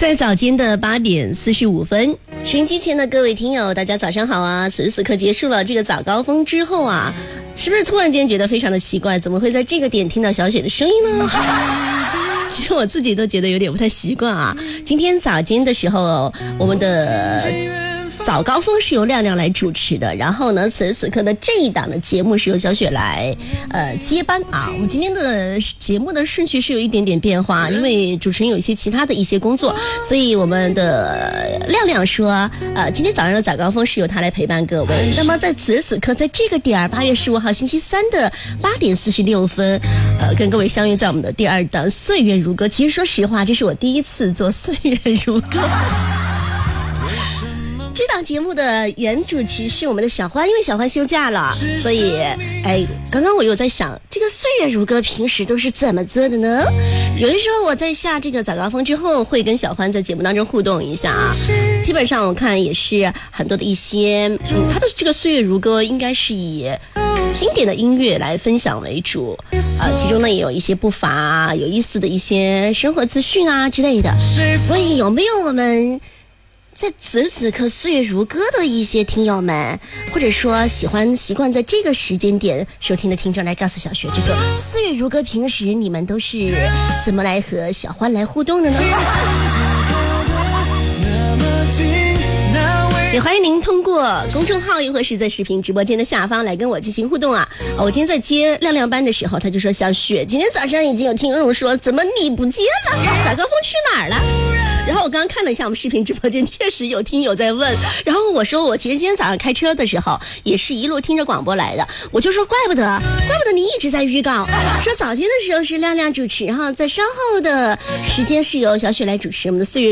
在早间的8点45分，收音机前的各位听友，大家早上好啊！此时此刻结束了这个早高峰之后啊，是不是突然间觉得非常的奇怪？怎么会在这个点听到小雪的声音呢？其实我自己都觉得有点不太习惯啊。今天早间的时候，我们的早高峰是由亮亮来主持的，然后呢，此时此刻的这一档的节目是由小雪来接班啊。我们今天的节目的顺序是有一点点变化，因为主持人有一些其他的一些工作，所以我们的亮亮说，今天早上的早高峰是由他来陪伴各位。那么在此时此刻，在这个点8月15号星期三的8点46分，跟各位相遇在我们的第二档《岁月如歌》。其实说实话，这是我第一次做《岁月如歌》。这档节目的原主持是我们的小欢，因为小欢休假了，所以刚刚我有在想，这个岁月如歌平时都是怎么做的呢？有的时候我在下这个早高峰之后，会跟小欢在节目当中互动一下啊。基本上我看也是很多的一些，他的这个岁月如歌应该是以经典的音乐来分享为主，其中呢也有一些不乏有意思的一些生活资讯啊之类的。所以有没有我们在此时此刻岁月如歌的一些听友们，或者说习惯在这个时间点收听的听众，来告诉小雪，这个岁月如歌平时你们都是怎么来和小欢来互动的呢？也欢迎您通过公众号又或是在视频直播间的下方来跟我进行互动啊！我今天在接亮亮班的时候，他就说，小雪，今天早上已经有听众说，怎么你不接了？早高峰去哪儿了？然后我刚刚看了一下我们视频直播间，确实有听友在问。然后我说，我其实今天早上开车的时候也是一路听着广播来的。我就说，怪不得你一直在预告，说早间的时候是亮亮主持，然后在稍后的时间是由小雪来主持我们的岁月